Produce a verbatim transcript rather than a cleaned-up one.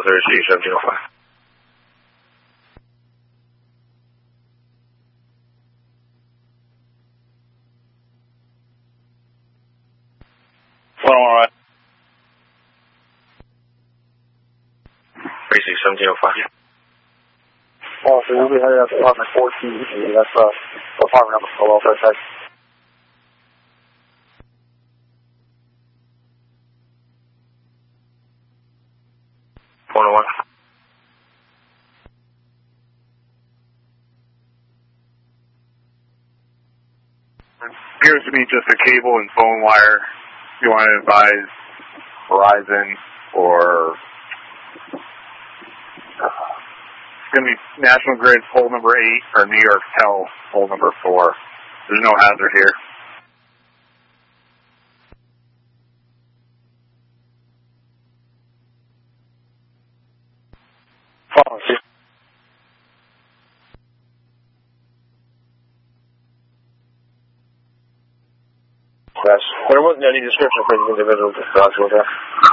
thirty-six, seventeen oh five. Well, all right. thirty-six, seventeen oh five. Oh, so we'll be headed up to apartment fourteen. That's uh, apartment number twelve, okay. one oh one. Appears to be just a cable and phone wire. You want to advise Verizon or it's going to be National Grid pole number eight or New York Tel pole number four. There's no hazard here. Phone, see. Yes. There wasn't any description for the individual.